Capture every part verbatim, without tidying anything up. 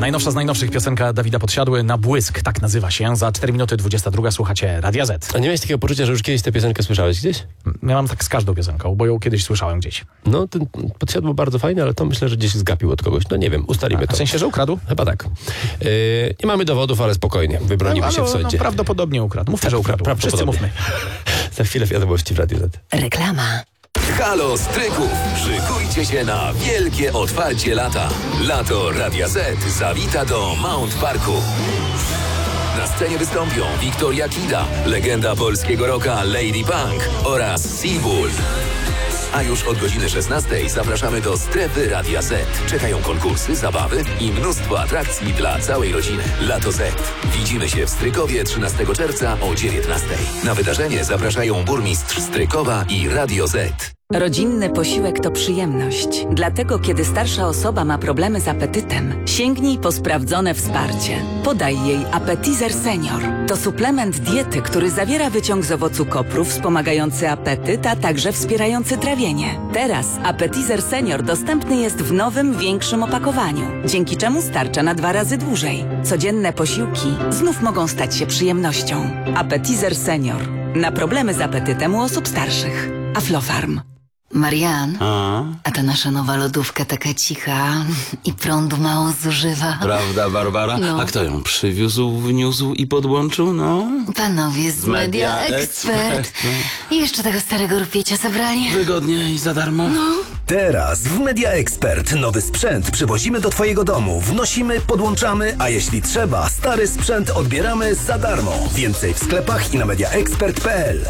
Najnowsza z najnowszych, piosenka Dawida Podsiadły, Na błysk, tak nazywa się. Za cztery minuty dwudziesta druga słuchacie Radia Z. A nie miałeś takiego poczucia, że już kiedyś tę piosenkę słyszałeś gdzieś? Ja mam tak z każdą piosenką, bo ją kiedyś słyszałem gdzieś. No, ten Podsiadło bardzo fajny, ale to myślę, że gdzieś zgapił od kogoś. No nie wiem, ustalimy A, to. w sensie, że ukradł? Chyba tak. Yy, nie mamy dowodów, ale spokojnie. Wybronimy no, się w sądzie. No, prawdopodobnie ukradł. Mówmy, że ukradł. Pra- Wszyscy mówmy. Za chwilę wiadomości w Radiu Z. Reklama. Halo Stryków! Szykujcie się na wielkie otwarcie lata. Lato Radia Z zawita do Mount Parku. Na scenie wystąpią Wiktoria Kida, legenda polskiego rocka Lady Punk oraz Seabull. A już od godziny szesnastej zapraszamy do strefy Radia Z. Czekają konkursy, zabawy i mnóstwo atrakcji dla całej rodziny. Lato Z. Widzimy się w Strykowie trzynastego czerwca o dziewiętnastej. Na wydarzenie zapraszają burmistrz Strykowa i Radio Z. Rodzinny posiłek to przyjemność. Dlatego, kiedy starsza osoba ma problemy z apetytem, sięgnij po sprawdzone wsparcie. Podaj jej Appetizer Senior. To suplement diety, który zawiera wyciąg z owocu kopru wspomagający apetyt, a także wspierający trawienie. Teraz Appetizer Senior dostępny jest w nowym, większym opakowaniu, dzięki czemu starcza na dwa razy dłużej. Codzienne posiłki znów mogą stać się przyjemnością. Appetizer Senior. Na problemy z apetytem u osób starszych. Aflofarm. Marian, A? a ta nasza nowa lodówka taka cicha i prądu mało zużywa. Prawda, Barbara? No. A kto ją przywiózł, wniósł i podłączył, no? Panowie z Media, Media Expert. Expert. I jeszcze tego starego rupiecia zabrali. Wygodnie i za darmo. No. Teraz w Media Expert nowy sprzęt przywozimy do twojego domu, wnosimy, podłączamy, a jeśli trzeba, stary sprzęt odbieramy za darmo. Więcej w sklepach i na mediaexpert kropka p l.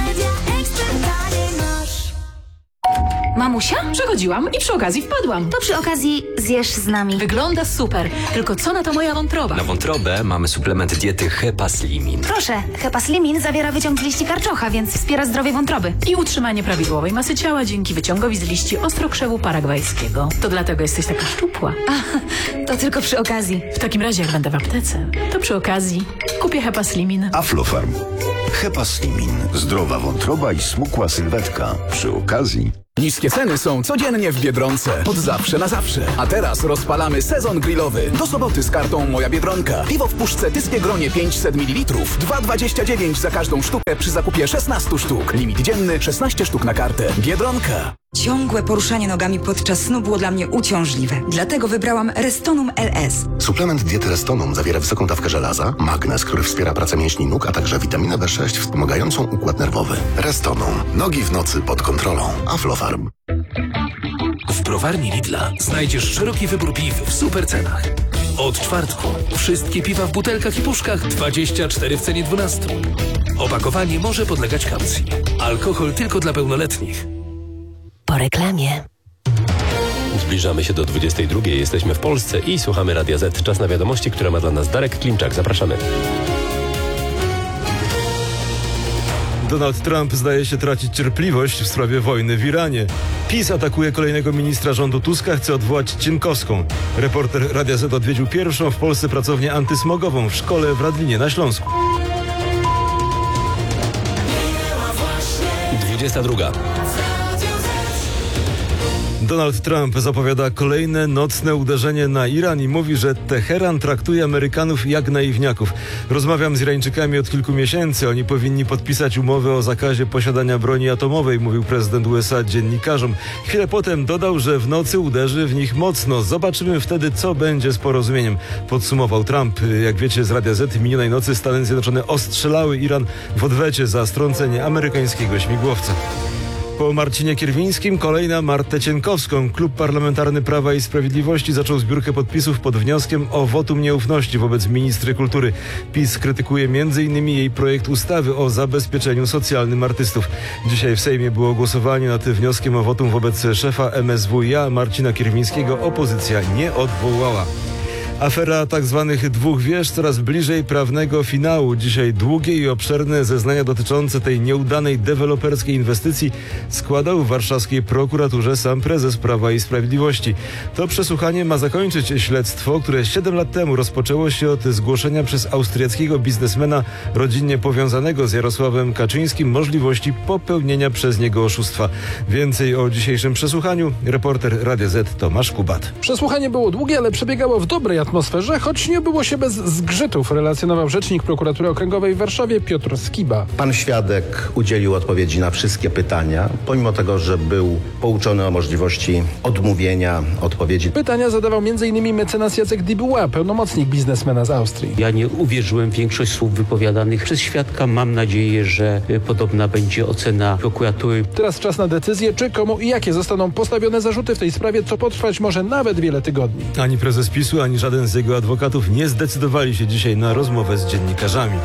Mamusia? Przechodziłam i przy okazji wpadłam. To przy okazji zjesz z nami. Wygląda super, tylko co na to moja wątroba? Na wątrobę mamy suplement diety Hepaslimin. Proszę, Hepaslimin zawiera wyciąg z liści karczocha, więc wspiera zdrowie wątroby. I utrzymanie prawidłowej masy ciała dzięki wyciągowi z liści ostrokrzewu paragwajskiego. To dlatego jesteś taka szczupła. A, to tylko przy okazji. W takim razie, jak będę w aptece, to przy okazji kupię Hepaslimin. Aflofarm. Hepaslimin. Zdrowa wątroba i smukła sylwetka. Przy okazji... Niskie ceny są codziennie w Biedronce. Od zawsze na zawsze. A teraz rozpalamy sezon grillowy. Do soboty z kartą Moja Biedronka. Piwo w puszce Tyskie Gronie pięćset mililitrów. dwa dwadzieścia dziewięć za każdą sztukę przy zakupie szesnaście sztuk. Limit dzienny szesnaście sztuk na kartę. Biedronka. Ciągłe poruszanie nogami podczas snu było dla mnie uciążliwe. Dlatego wybrałam Restonum L S. Suplement diety Restonum zawiera wysoką dawkę żelaza, magnez, który wspiera pracę mięśni nóg, a także witaminę B sześć wspomagającą układ nerwowy. Restonum. Nogi w nocy pod kontrolą. Aflofarm. W browarni Lidla znajdziesz szeroki wybór piw w super cenach. Od czwartku wszystkie piwa w butelkach i puszkach dwadzieścia cztery w cenie dwunastu. Opakowanie może podlegać kaucji. Alkohol tylko dla pełnoletnich. Po reklamie. Zbliżamy się do dwudziestej drugiej. Jesteśmy w Polsce i słuchamy Radia Z. Czas na wiadomości, które ma dla nas Darek Klimczak. Zapraszamy. Donald Trump zdaje się tracić cierpliwość w sprawie wojny w Iranie. PiS atakuje kolejnego ministra rządu Tuska, chce odwołać Cienkowską. Reporter Radia Z odwiedził pierwszą w Polsce pracownię antysmogową w szkole w Radlinie na Śląsku. dwudziesta druga. Donald Trump zapowiada kolejne nocne uderzenie na Iran i mówi, że Teheran traktuje Amerykanów jak naiwniaków. Rozmawiam z Irańczykami od kilku miesięcy. Oni powinni podpisać umowę o zakazie posiadania broni atomowej, mówił prezydent U S A dziennikarzom. Chwilę potem dodał, że w nocy uderzy w nich mocno. Zobaczymy wtedy, co będzie z porozumieniem, podsumował Trump. Jak wiecie z Radia Z, minionej nocy Stany Zjednoczone ostrzelały Iran w odwecie za strącenie amerykańskiego śmigłowca. Po Marcinie Kierwińskim kolejna Martę Cienkowską. Klub Parlamentarny Prawa i Sprawiedliwości zaczął zbiórkę podpisów pod wnioskiem o wotum nieufności wobec ministry kultury. PiS krytykuje między innymi jej projekt ustawy o zabezpieczeniu socjalnym artystów. Dzisiaj w Sejmie było głosowanie nad wnioskiem o wotum wobec szefa M S W iA Marcina Kierwińskiego. Opozycja nie odwołała. Afera tak zwanych dwóch wież coraz bliżej prawnego finału. Dzisiaj długie i obszerne zeznania dotyczące tej nieudanej deweloperskiej inwestycji składał w warszawskiej prokuraturze sam prezes Prawa i Sprawiedliwości. To przesłuchanie ma zakończyć śledztwo, które siedem lat temu rozpoczęło się od zgłoszenia przez austriackiego biznesmena rodzinnie powiązanego z Jarosławem Kaczyńskim możliwości popełnienia przez niego oszustwa. Więcej o dzisiejszym przesłuchaniu reporter Radia Z Tomasz Kubat. Przesłuchanie było długie, ale przebiegało w dobrej atmosferze. atmosferze, choć nie było się bez zgrzytów, relacjonował rzecznik prokuratury okręgowej w Warszawie Piotr Skiba. Pan świadek udzielił odpowiedzi na wszystkie pytania, pomimo tego, że był pouczony o możliwości odmówienia odpowiedzi. Pytania zadawał m.in. mecenas Jacek Dibuła, pełnomocnik biznesmena z Austrii. Ja nie uwierzyłem w większość słów wypowiadanych przez świadka. Mam nadzieję, że podobna będzie ocena prokuratury. Teraz czas na decyzję, czy komu i jakie zostaną postawione zarzuty w tej sprawie, co potrwać może nawet wiele tygodni. Ani prezes PiSu, ani żaden z jego adwokatów nie zdecydowali się dzisiaj na rozmowę z dziennikarzami.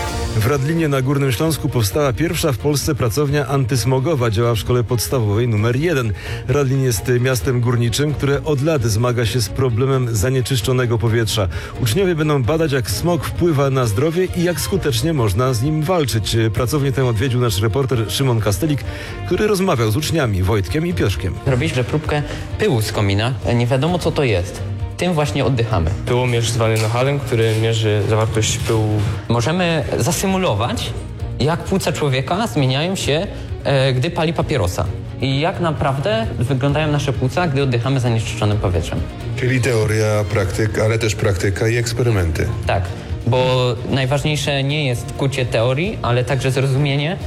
W Radlinie na Górnym Śląsku powstała pierwsza w Polsce pracownia antysmogowa. Działa w szkole podstawowej numer jeden. Radlin jest miastem górniczym, które od lat zmaga się z problemem zanieczyszczonego powietrza. Uczniowie będą badać, jak smog wpływa na zdrowie i jak skutecznie można z nim walczyć. Pracownię tę odwiedził nasz reporter Szymon Kastelik, który rozmawiał z uczniami Wojtkiem i Piotrkiem. Robiliśmy próbkę pyłu z komina. Nie wiadomo, co to jest. Tym właśnie oddychamy. Pyłomierz zwany Nohalem, który mierzy zawartość pyłu. Możemy zasymulować, jak płuca człowieka zmieniają się, e, gdy pali papierosa. I jak naprawdę wyglądają nasze płuca, gdy oddychamy zanieczyszczonym powietrzem. Czyli teoria, praktyka, ale też praktyka i eksperymenty. Tak, bo najważniejsze nie jest kucie teorii, ale także zrozumienie,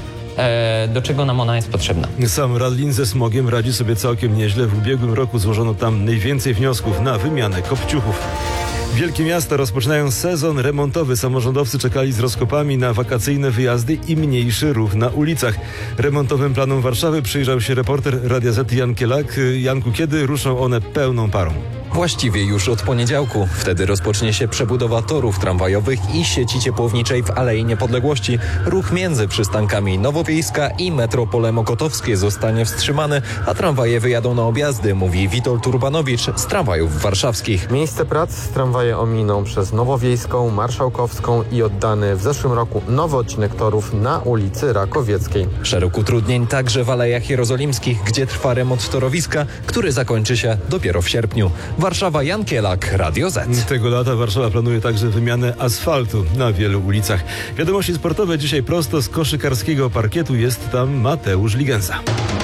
do czego nam ona jest potrzebna. Sam Radlin ze smogiem radzi sobie całkiem nieźle. W ubiegłym roku złożono tam najwięcej wniosków na wymianę kopciuchów. Wielkie miasta rozpoczynają sezon remontowy. Samorządowcy czekali z rozkopami na wakacyjne wyjazdy i mniejszy ruch na ulicach. Remontowym planom Warszawy przyjrzał się reporter Radia Z Jan Kielak. Janku, kiedy ruszą one pełną parą? Właściwie już od poniedziałku. Wtedy rozpocznie się przebudowa torów tramwajowych i sieci ciepłowniczej w Alei Niepodległości. Ruch między przystankami Nowowiejska i Metropole Mokotowskie zostanie wstrzymany, a tramwaje wyjadą na objazdy, mówi Witold Urbanowicz z tramwajów warszawskich. Miejsce prac tramwaje ominą przez Nowowiejską, Marszałkowską i oddany w zeszłym roku nowy odcinek torów na ulicy Rakowieckiej. Szereg utrudnień także w Alejach Jerozolimskich, gdzie trwa remont torowiska, który zakończy się dopiero w sierpniu. Warszawa, Jan Kielak, Radio Z. Tego lata Warszawa planuje także wymianę asfaltu na wielu ulicach. Wiadomości sportowe dzisiaj prosto z koszykarskiego parkietu. Jest tam Mateusz Ligenza.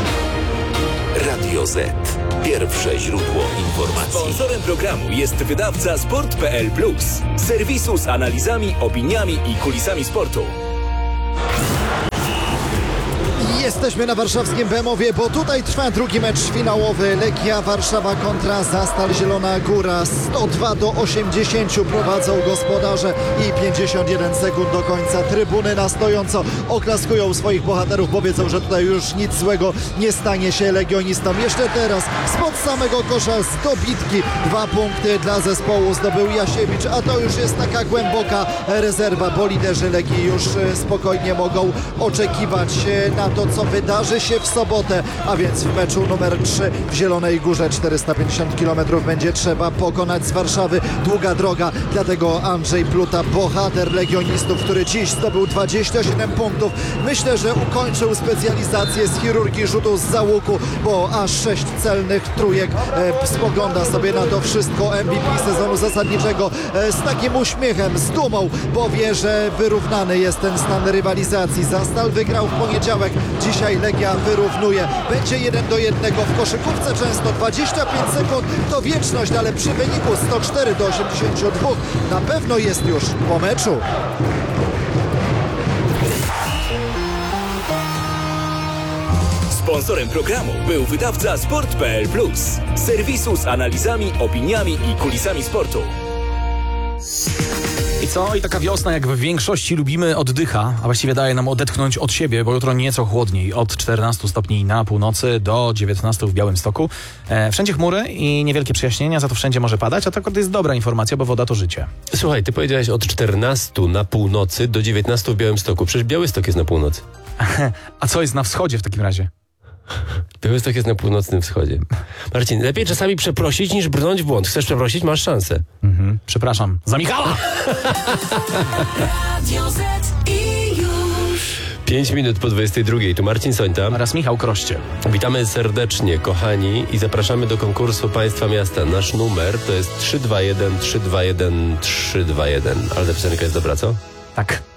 Radio Z. Pierwsze źródło informacji. Sponsorem programu jest wydawca sport kropka p l plus. Serwisu z analizami, opiniami i kulisami sportu. Jesteśmy na warszawskim Bemowie, bo tutaj trwa drugi mecz finałowy. Legia Warszawa kontra Zastal Zielona Góra. sto dwa do osiemdziesięciu prowadzą gospodarze i pięćdziesiąt jeden sekund do końca. Trybuny na stojąco oklaskują swoich bohaterów, bo wiedzą, że tutaj już nic złego nie stanie się legionistom. Jeszcze teraz spod samego kosza z dobitki dwa punkty dla zespołu zdobył Jasiewicz, a to już jest taka głęboka rezerwa, bo liderzy Legii już spokojnie mogą oczekiwać na to, co wydarzy się w sobotę, a więc w meczu numer trzy w Zielonej Górze. czterysta pięćdziesiąt kilometrów będzie trzeba pokonać z Warszawy. Długa droga, dlatego Andrzej Pluta, bohater legionistów, który dziś zdobył dwadzieścia siedem punktów. Myślę, że ukończył specjalizację z chirurgii rzutu z łuku, bo aż sześć celnych trójek. E, spogląda sobie na to wszystko M V P sezonu zasadniczego e, z takim uśmiechem, z dumą, bo wie, że wyrównany jest ten stan rywalizacji. Zastal wygrał w poniedziałek, dzisiaj Legia wyrównuje. Będzie jeden do jednego w koszykówce często. dwadzieścia pięć sekund to wieczność, ale przy wyniku sto cztery do osiemdziesięciu dwóch na pewno jest już po meczu. Sponsorem programu był wydawca sport kropka p l plus. Serwisu z analizami, opiniami i kulisami sportu. I co? I taka wiosna, jak w większości lubimy, oddycha, a właściwie daje nam odetchnąć od siebie, bo jutro nieco chłodniej, od czternastu stopni na północy do dziewiętnastu w Białymstoku. E, wszędzie chmury i niewielkie przejaśnienia, za to wszędzie może padać, a to jest dobra informacja, bo woda to życie. Słuchaj, ty powiedziałeś od czternastu na północy do dziewiętnastu w Białymstoku. Przecież Białystok jest na północy. A co jest na wschodzie w takim razie? Białystok jest na północnym wschodzie. Marcin, lepiej czasami przeprosić niż brnąć w błąd. Chcesz przeprosić? Masz szansę. Mhm. Przepraszam. Za Michała! Pięć minut po dwudziestej drugiej. Tu Marcin Sońta oraz Michał Kroście. Witamy serdecznie, kochani, i zapraszamy do konkursu Państwa Miasta. Nasz numer to jest trzy dwa jeden trzy dwa jeden trzy dwa jeden. Ale ta piosenka jest dobra, co? Tak.